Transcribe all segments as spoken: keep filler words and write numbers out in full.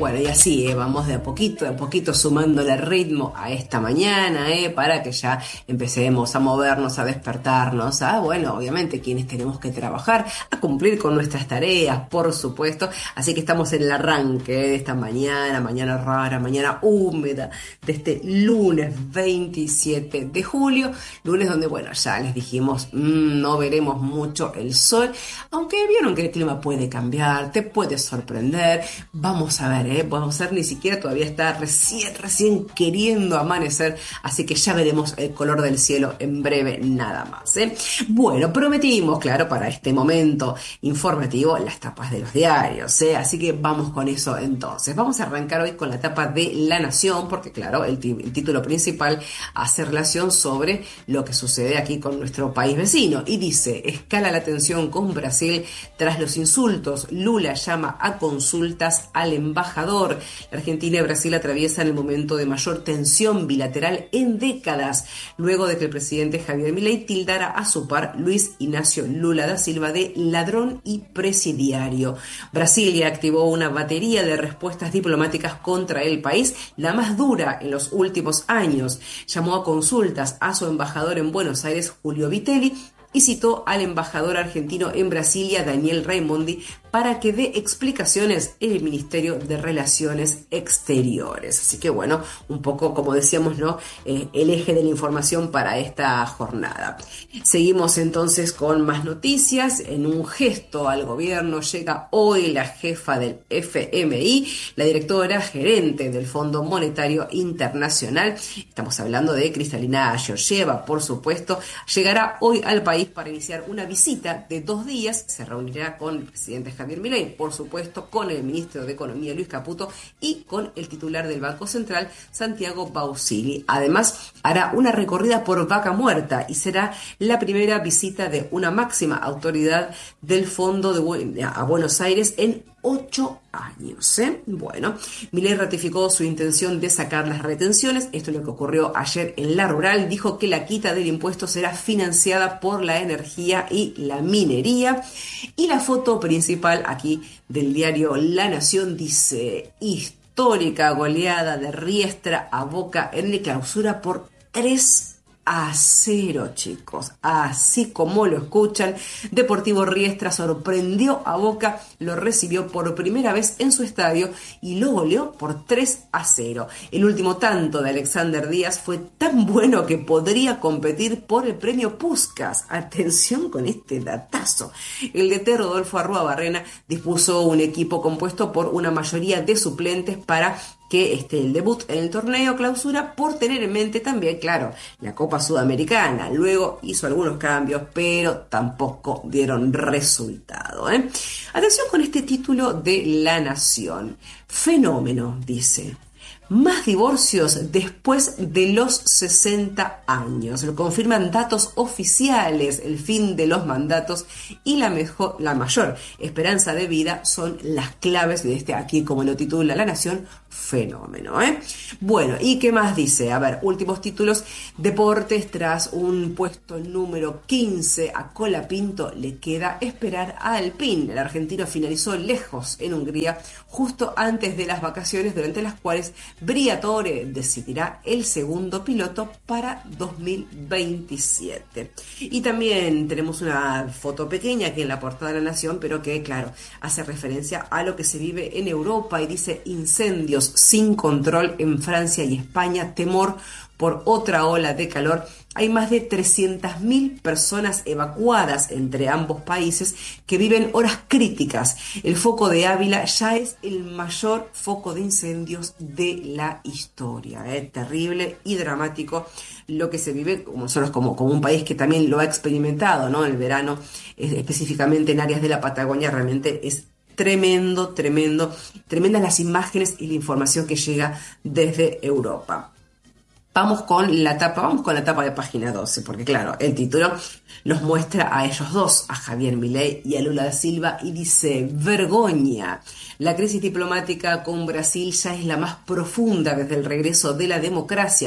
Bueno, y así, eh, vamos de a poquito, de a poquito sumándole ritmo a esta mañana, eh, para que ya empecemos a movernos, a despertarnos, a, bueno, obviamente quienes tenemos que trabajar, a cumplir con nuestras tareas, por supuesto. Así que estamos en el arranque de esta mañana, mañana rara, mañana húmeda, de este lunes veintisiete de julio, lunes donde, bueno, ya les dijimos, mmm, no veremos mucho el sol, aunque vieron que el clima puede cambiar, te puede sorprender. Vamos a ver, ¿eh? Vamos a ver, ni siquiera todavía está recién, recién queriendo amanecer, así que ya veremos el color del cielo en breve, nada más, ¿eh? Bueno, prometimos, claro, para este momento informativo, las tapas de los diarios, ¿eh? Así que vamos con eso entonces. Vamos a arrancar hoy con la tapa de La Nación, porque claro, el, t- el título principal hace relación sobre lo que sucede aquí con nuestro país vecino, y dice: escala la tensión con Brasil tras los insultos, Lula llama a consultas al embajador. La Argentina y Brasil atraviesan el momento de mayor tensión bilateral en décadas, luego de que el presidente Javier Milei tildara a su par Luis Ignacio Lula da Silva de ladrón y presidiario. Brasil ya activó una batería de respuestas diplomáticas contra el país, la más dura en los últimos años. Llamó a consultas a su embajador en Buenos Aires, Julio Vitelli, y citó al embajador argentino en Brasilia, Daniel Raimondi, para que dé explicaciones en el Ministerio de Relaciones Exteriores. Así que bueno, un poco, como decíamos, ¿no? Eh, el eje de la información para esta jornada. Seguimos entonces con más noticias. En un gesto al gobierno llega hoy la jefa del F M I, la directora gerente del Fondo Monetario Internacional. Estamos hablando de Kristalina Georgieva, por supuesto. Llegará hoy al país para iniciar una visita de dos días. Se reunirá con el presidente Javier Milei, por supuesto, con el ministro de Economía Luis Caputo y con el titular del Banco Central, Santiago Bausili. Además, hará una recorrida por Vaca Muerta y será la primera visita de una máxima autoridad del Fondo de Bu- a Buenos Aires en ocho años, ¿eh? Bueno, Milei ratificó su intención de sacar las retenciones. Esto es lo que ocurrió ayer en La Rural. Dijo que la quita del impuesto será financiada por la energía y la minería. Y la foto principal aquí del diario La Nación dice: histórica goleada de Riestra a Boca en la clausura por tres a cero, chicos, así como lo escuchan. Deportivo Riestra sorprendió a Boca, lo recibió por primera vez en su estadio y lo goleó por tres a cero. El último tanto de Alexander Díaz fue tan bueno que podría competir por el premio Puskás. Atención con este datazo. El D T Rodolfo Arrua Barrena dispuso un equipo compuesto por una mayoría de suplentes para que este, el debut en el torneo clausura, por tener en mente también, claro, la Copa Sudamericana. Luego hizo algunos cambios, pero tampoco dieron resultado, ¿eh? Atención con este título de La Nación. Fenómeno, dice: más divorcios después de los sesenta años. Lo confirman datos oficiales. El fin de los mandatos y la, mejor, la mayor esperanza de vida son las claves de este, aquí como lo titula La Nación, fenómeno, ¿eh? Bueno, ¿y qué más dice? A ver, últimos títulos. Deportes: tras un puesto número quince a Colapinto, le queda esperar a Alpine. El argentino finalizó lejos en Hungría justo antes de las vacaciones, durante las cuales Briatore decidirá el segundo piloto para dos mil veintisiete. Y también tenemos una foto pequeña aquí en la portada de La Nación, pero que, claro, hace referencia a lo que se vive en Europa y dice: incendios sin control en Francia y España, temor por otra ola de calor. Hay más de trescientas mil personas evacuadas entre ambos países que viven horas críticas. El foco de Ávila ya es el mayor foco de incendios de la historia, ¿eh? Terrible y dramático lo que se vive, como nosotros como, como un país que también lo ha experimentado, ¿no? El verano, eh, específicamente en áreas de la Patagonia, realmente es tremendo, tremendo, tremendas las imágenes y la información que llega desde Europa. Vamos con la tapa, vamos con la tapa de página doce, porque claro, el título los muestra a ellos dos, a Javier Milei y a Lula da Silva, y dice: vergoña. La crisis diplomática con Brasil ya es la más profunda desde el regreso de la democracia.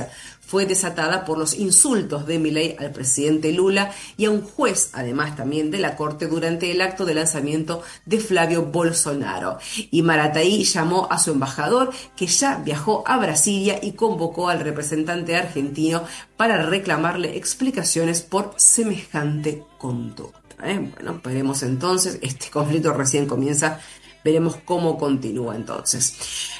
fue desatada por los insultos de Milei al presidente Lula y a un juez, además también de la corte, durante el acto de lanzamiento de Flavio Bolsonaro. Y Marataí llamó a su embajador, que ya viajó a Brasilia, y convocó al representante argentino para reclamarle explicaciones por semejante conducta. ¿eh? Bueno, veremos entonces, este conflicto recién comienza. Veremos cómo continúa entonces.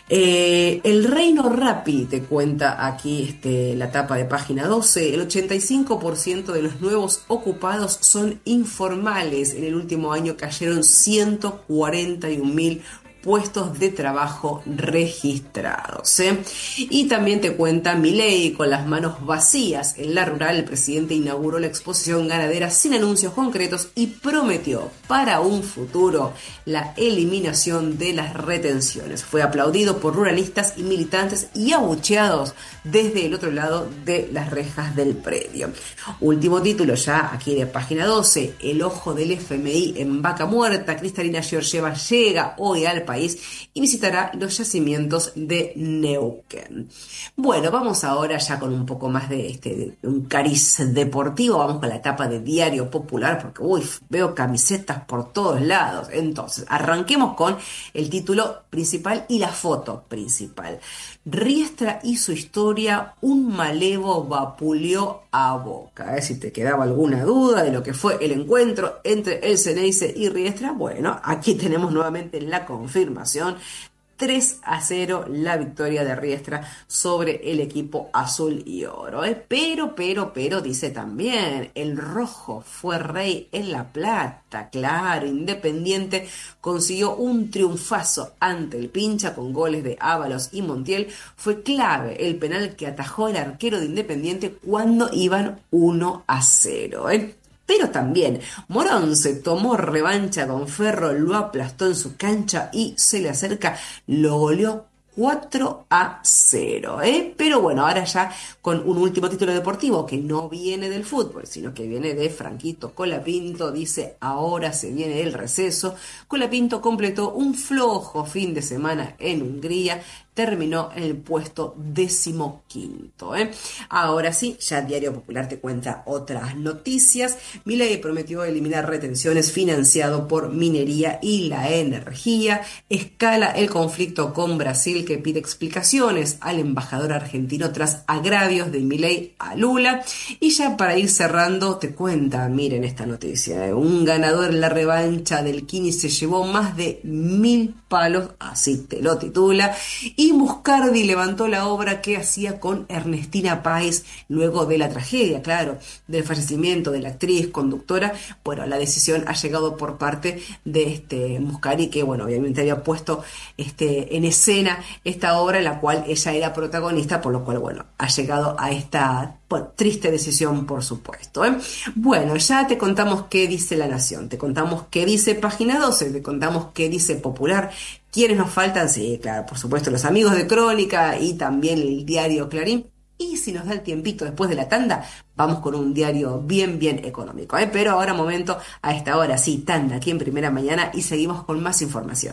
Eh, el Reino Rappi, te cuenta aquí este, la tapa de página doce, el ochenta y cinco por ciento de los nuevos ocupados son informales. En el último año cayeron ciento cuarenta y un mil puestos de trabajo registrados. ¿eh? Y también te cuenta Milei con las manos vacías. En la rural, el presidente inauguró la exposición ganadera sin anuncios concretos y prometió para un futuro la eliminación de las retenciones. Fue aplaudido por ruralistas y militantes y abucheados desde el otro lado de las rejas del predio. Último título ya aquí de página doce, el ojo del F M I en Vaca Muerta. Kristalina Georgieva llega hoy al país y visitará los yacimientos de Neuquén. Bueno, vamos ahora ya con un poco más de, este, de un cariz deportivo. Vamos con la etapa de Diario Popular, porque uy, veo camisetas por todos lados. Entonces, arranquemos con el título principal y la foto principal. Riestra y su historia, un malevo vapuleó a Boca. A ver si te quedaba alguna duda de lo que fue el encuentro entre el Ceneice y Riestra. Bueno, aquí tenemos nuevamente la confirmación. tres a cero la victoria de Riestra sobre el equipo azul y oro. ¿eh? Pero, pero, pero, dice también, el rojo fue rey en La Plata. Claro, Independiente consiguió un triunfazo ante el Pincha con goles de Ábalos y Montiel. Fue clave el penal que atajó el arquero de Independiente cuando iban uno a cero. ¿eh? Pero también Morón se tomó revancha con Ferro, lo aplastó en su cancha y se le acerca, lo goleó cuatro a cero. ¿eh? Pero bueno, ahora ya con un último título deportivo que no viene del fútbol, sino que viene de Franquito Colapinto. Dice, ahora se viene el receso. Colapinto completó un flojo fin de semana en Hungría. Terminó en el puesto decimoquinto. ¿eh? Ahora sí, ya Diario Popular te cuenta otras noticias. Milei prometió eliminar retenciones financiado por minería y la energía. Escala el conflicto con Brasil, que pide explicaciones al embajador argentino tras agravios de Milei a Lula. Y ya para ir cerrando, te cuenta, miren esta noticia. ¿eh? Un ganador en la revancha del Kini se llevó más de mil palos, así te lo titula. Y Muscardi levantó la obra que hacía con Ernestina Páez luego de la tragedia, claro, del fallecimiento de la actriz, conductora. Bueno, la decisión ha llegado por parte de este Muscardi, que bueno, obviamente había puesto este, en escena esta obra en la cual ella era protagonista, por lo cual, bueno, ha llegado a esta bueno, triste decisión, por supuesto. ¿eh? Bueno, ya te contamos qué dice La Nación, te contamos qué dice Página doce, te contamos qué dice Popular. ¿Quiénes nos faltan? Sí, claro, por supuesto, los amigos de Crónica y también el diario Clarín. Y si nos da el tiempito después de la tanda, vamos con un diario bien, bien económico. ¿eh? Pero ahora momento, a esta hora, sí, tanda aquí en Primera Mañana y seguimos con más información.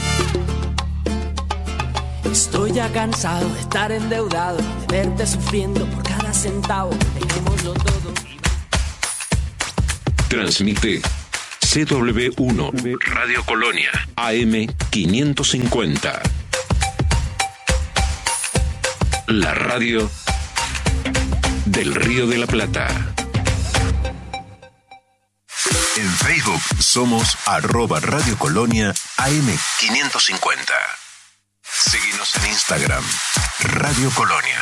Estoy ya cansado de estar endeudado, de verte sufriendo por cada centavo. Dejémoslo todo. Transmite C W uno, Radio Colonia, A M quinientos cincuenta. La radio del Río de la Plata. En Facebook somos arroba Radio Colonia A M quinientos cincuenta. Síguenos en Instagram, Radio Colonia.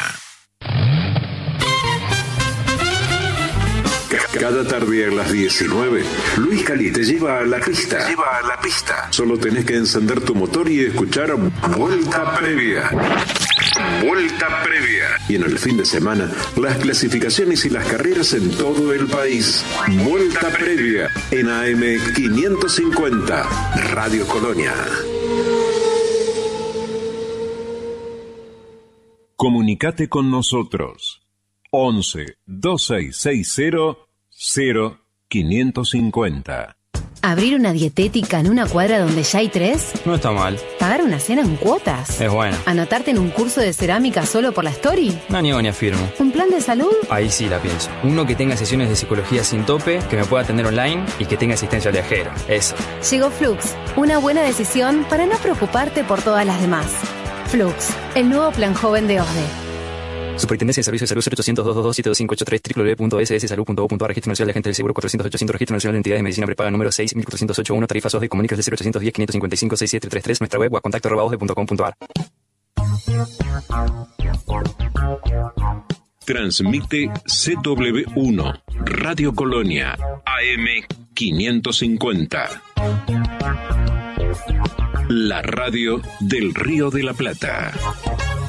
Cada tarde a las diecinueve, Luis Cali te lleva a la pista. Lleva a la pista. Solo tenés que encender tu motor y escuchar Vuelta Previa. Vuelta Previa. Y en el fin de semana, las clasificaciones y las carreras en todo el país. Vuelta Previa en A M quinientos cincuenta, Radio Colonia. Comunicate con nosotros. once, dos seis seis cero, cero quinientos cincuenta. ¿Abrir una dietética en una cuadra donde ya hay tres? No está mal. ¿Pagar una cena en cuotas? Es bueno. ¿Anotarte en un curso de cerámica solo por la story? No niego ni afirmo. ¿Un plan de salud? Ahí sí la pienso. Uno que tenga sesiones de psicología sin tope, que me pueda atender online y que tenga asistencia al viajero. Eso. Llegó Flux, una buena decisión para no preocuparte por todas las demás. Flux, el nuevo plan joven de O S D E. Superintendencia de Servicios de Salud cero ochocientos, doscientos veintidós, siete dos cinco ocho tres, doble u doble u doble u punto s s salud punto gov punto a r, Registro Nacional de Agentes del Seguro cuatrocientos ochocientos, Registro Nacional de Entidades de Medicina Prepaga número seis mil cuatrocientos ochenta y uno, tarifas O S D E, comunicas de cero ochocientos diez, quinientos cincuenta y cinco, sesenta y siete treinta y tres, nuestra web o a contacto arroba o s d e punto com punto a r. Transmite C W uno, Radio Colonia, A M quinientos cincuenta. La radio del Río de la Plata.